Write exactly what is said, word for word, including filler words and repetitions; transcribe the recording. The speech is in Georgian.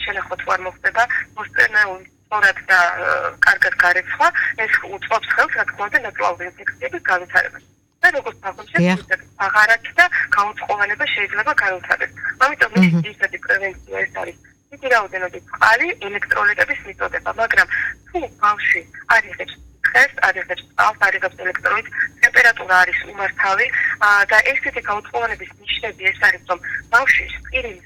შენახოთ თუ არ მოხდება მოსწენეული სწორად და კარგად გარეცხვა, ეს უწყობს ხელს, რა თქმა უნდა, ნატურალური ინფექციების განვითარებას. და როგორც აღნიშნეთ, აღარაკი და გაუწყოვანება შეიძლება განვითარდეს. ამიტომ მისი ძირითადი პრევენცია ეს არის დიდი რაოდენობის წყალი, ელექტროლიტების მიწოდება, მაგრამ თუ ბავშვი არ იღებს ხეს, არ იღებს წყალს, არ იღებს ელექტროლიტ, ტემპერატურა არის უმართავი და ესეთი გაუწყოვანების ნიშნები ეს არის, რომ ბავშვის პირის